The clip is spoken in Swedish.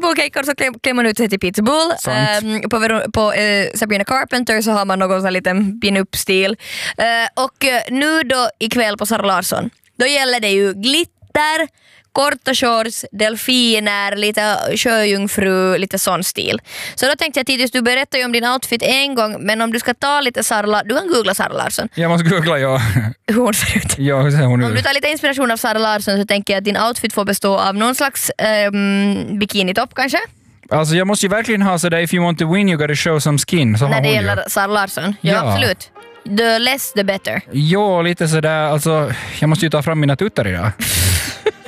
Pitbull Cake så klär man ut sig till Pitbull. På Sabrina Carpenter så har man någon sån liten pin-up-stil. Och nu då ikväll på Sara Larsson, då gäller det ju glitter, korta shorts, delfiner, lite sjöjungfru, lite sån stil. Så då tänkte jag Titus, du berättade ju om din outfit en gång, men om du ska ta lite Sara, du kan googla Sara Larsson. Jag måste googla, ja. Hur hon ser ut. Ja, hur ser hon ut? Om du tar lite inspiration av Sara Larsson så tänker jag att din outfit får bestå av någon slags bikinitopp kanske. Alltså jag måste ju verkligen ha sådär, if you want to win you gotta show some skin. Så när det gäller Sara Larsson. Ja, absolut. The less the better. Ja, lite sådär, alltså jag måste ju ta fram mina tuttar idag.